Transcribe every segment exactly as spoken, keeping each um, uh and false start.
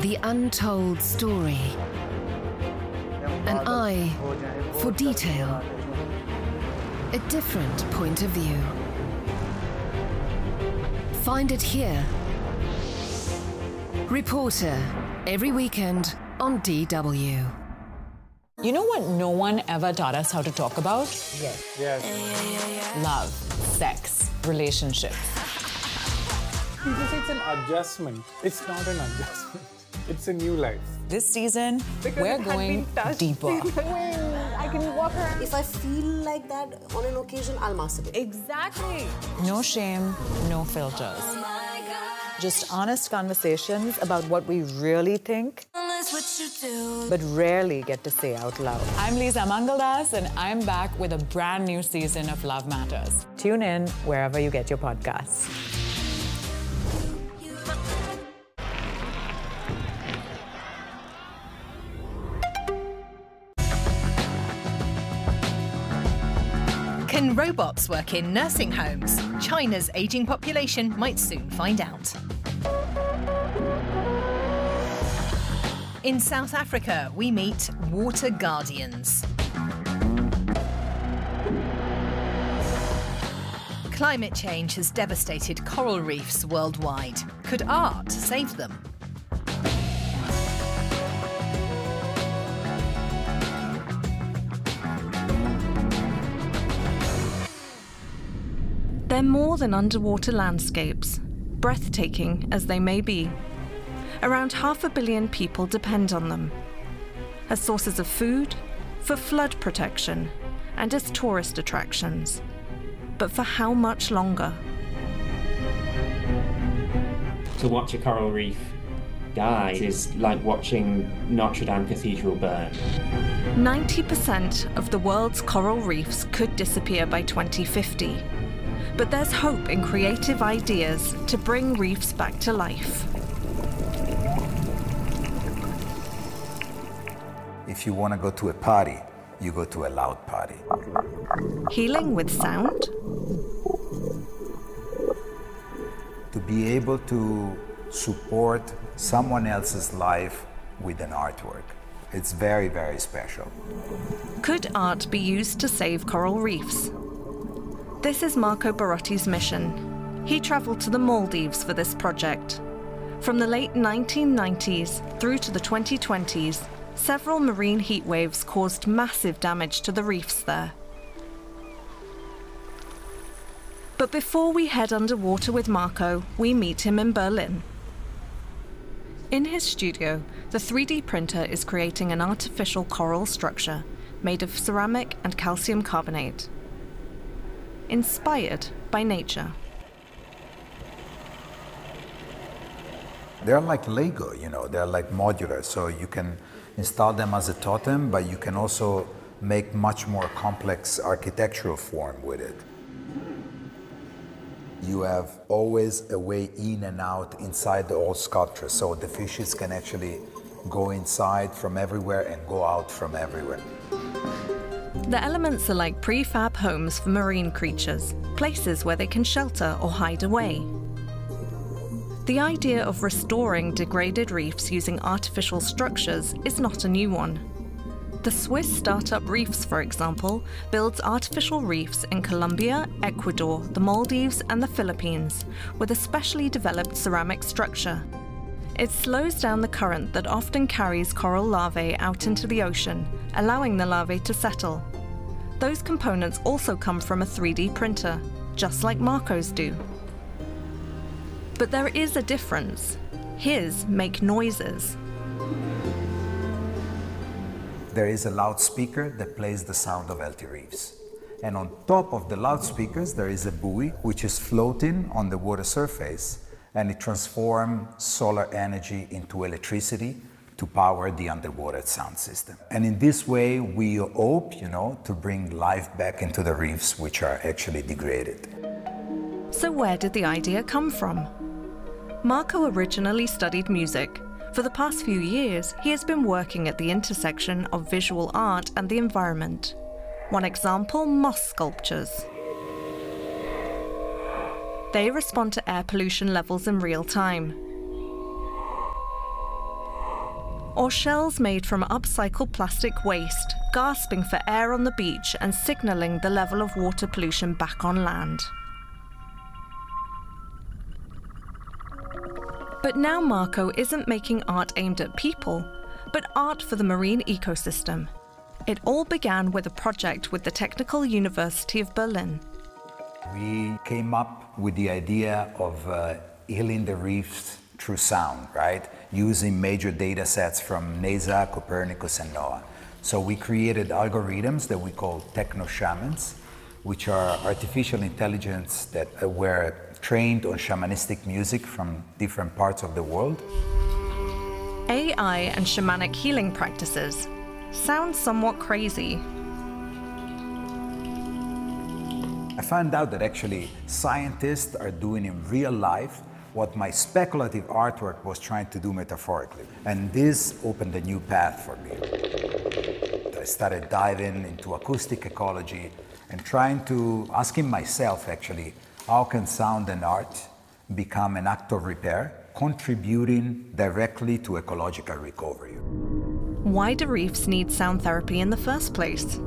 the untold story. An eye for detail. A different point of view. Find it here. Reporter, every weekend on D W. You know what no one ever taught us how to talk about? Yes. Yes. Love, sex, relationships. People say it's an adjustment. It's not an adjustment. It's a new life. This season, because we're going deeper. I can walk around. If I feel like that on an occasion, I'll masturbate. Exactly. No shame, no filters. Just honest conversations about what we really think, but rarely get to say out loud. I'm Lisa Mangaldas, and I'm back with a brand new season of Love Matters. Tune in wherever you get your podcasts. Can robots work in nursing homes? China's aging population might soon find out. In South Africa, we meet water guardians. Climate change has devastated coral reefs worldwide. Could art save them? They're more than underwater landscapes, breathtaking as they may be. Around half a billion people depend on them as sources of food, for flood protection, and as tourist attractions. But for how much longer? To watch a coral reef die is like watching Notre Dame Cathedral burn. ninety percent of the world's coral reefs could disappear by twenty fifty. But there's hope in creative ideas to bring reefs back to life. If you want to go to a party, you go to a loud party. Healing with sound? To be able to support someone else's life with an artwork. It's very, very special. Could art be used to save coral reefs? This is Marco Barotti's mission. He travelled to the Maldives for this project. From the late nineteen nineties through to the twenty twenties, several marine heat waves caused massive damage to the reefs there. But before we head underwater with Marco, we meet him in Berlin. In his studio, the three D printer is creating an artificial coral structure made of ceramic and calcium carbonate, inspired by nature. They're like Lego, you know, they're like modular, so you can install them as a totem, but you can also make much more complex architectural form with it. You have always a way in and out inside the old sculpture, so the fishes can actually go inside from everywhere and go out from everywhere. The elements are like prefab homes for marine creatures, places where they can shelter or hide away. The idea of restoring degraded reefs using artificial structures is not a new one. The Swiss startup Reefs, for example, builds artificial reefs in Colombia, Ecuador, the Maldives, and the Philippines, with a specially developed ceramic structure. It slows down the current that often carries coral larvae out into the ocean, allowing the larvae to settle. Those components also come from a three D printer, just like Marco's do. But there is a difference. His make noises. There is a loudspeaker that plays the sound of healthy reefs. And on top of the loudspeakers, there is a buoy which is floating on the water surface, and it transforms solar energy into electricity to power the underwater sound system. And in this way, we hope, you know, to bring life back into the reefs, which are actually degraded. So where did the idea come from? Marco originally studied music. For the past few years, he has been working at the intersection of visual art and the environment. One example, moss sculptures. They respond to air pollution levels in real time. or shells made from upcycled plastic waste, gasping for air on the beach and signalling the level of water pollution back on land. But now Marco isn't making art aimed at people, but art for the marine ecosystem. It all began with a project with the Technical University of Berlin. We came up with the idea of uh, healing the reefs through sound, right? Using major data sets from NASA, Copernicus, and NOAA. So we created algorithms that we call techno-shamans, which are artificial intelligence that uh, were trained on shamanistic music from different parts of the world. A I and shamanic healing practices sound somewhat crazy. I found out that actually scientists are doing in real life what my speculative artwork was trying to do metaphorically. And this opened a new path for me. I started diving into acoustic ecology and trying to, asking myself actually, how can sound and art become an act of repair, contributing directly to ecological recovery? Why do reefs need sound therapy in the first place?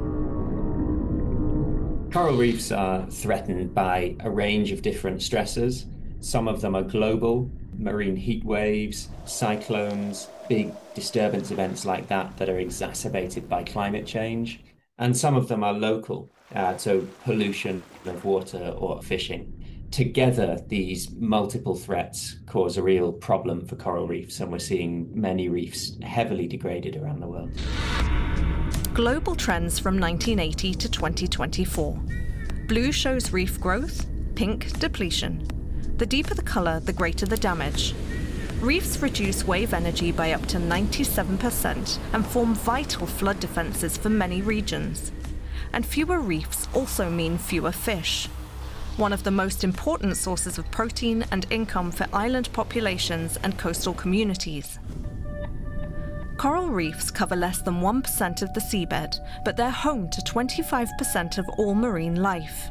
Coral reefs are threatened by a range of different stressors. Some of them are global, marine heat waves, cyclones, big disturbance events like that that are exacerbated by climate change. And some of them are local, uh, so pollution of water or fishing. Together, these multiple threats cause a real problem for coral reefs, and we're seeing many reefs heavily degraded around the world. Global trends from nineteen eighty to twenty twenty-four. Blue shows reef growth, pink depletion. The deeper the colour, the greater the damage. Reefs reduce wave energy by up to ninety-seven percent and form vital flood defences for many regions. And fewer reefs also mean fewer fish, one of the most important sources of protein and income for island populations and coastal communities. Coral reefs cover less than one percent of the seabed, but they're home to twenty-five percent of all marine life.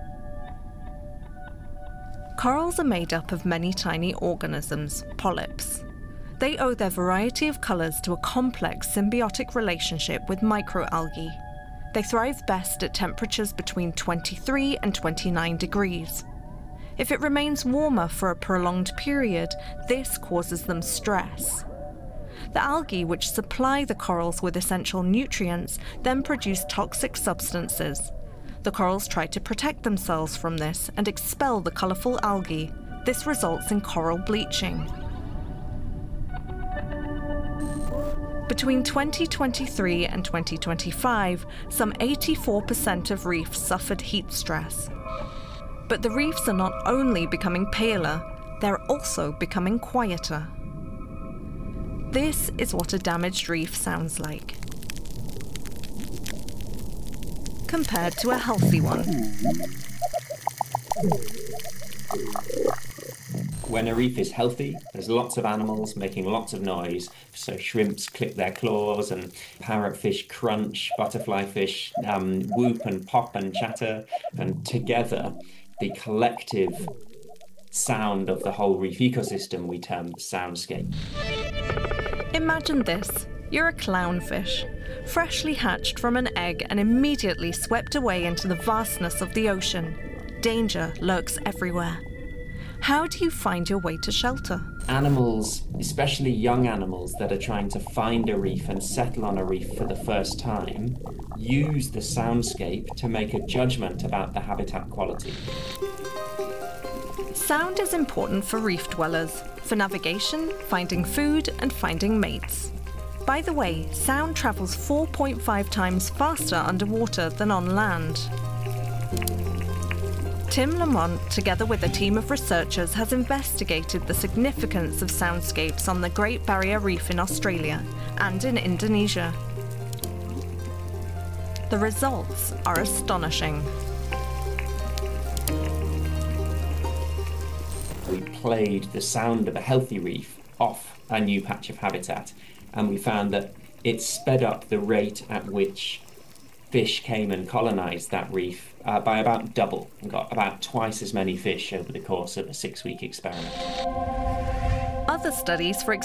Corals are made up of many tiny organisms, polyps. They owe their variety of colours to a complex symbiotic relationship with microalgae. They thrive best at temperatures between twenty-three and twenty-nine degrees. If it remains warmer for a prolonged period, this causes them stress. The algae, which supply the corals with essential nutrients, then produce toxic substances. The corals try to protect themselves from this and expel the colourful algae. This results in coral bleaching. Between twenty twenty-three and twenty twenty-five, some eighty-four percent of reefs suffered heat stress. But the reefs are not only becoming paler, they're also becoming quieter. This is what a damaged reef sounds like, compared to a healthy one. When a reef is healthy, there's lots of animals making lots of noise. So shrimps click their claws and parrotfish crunch, butterfly fish um, whoop and pop and chatter. And together, the collective sound of the whole reef ecosystem we term soundscape. Imagine this. You're a clownfish, freshly hatched from an egg and immediately swept away into the vastness of the ocean. Danger lurks everywhere. How do you find your way to shelter? Animals, especially young animals that are trying to find a reef and settle on a reef for the first time, use the soundscape to make a judgment about the habitat quality. Sound is important for reef dwellers, for navigation, finding food, and finding mates. By the way, sound travels four point five times faster underwater than on land. Tim Lamont, together with a team of researchers, has investigated the significance of soundscapes on the Great Barrier Reef in Australia and in Indonesia. The results are astonishing. We played the sound of a healthy reef off a new patch of habitat, and we found that it sped up the rate at which fish came and colonized that reef uh, by about double, and got about twice as many fish over the course of a six-week experiment. Other studies, for example,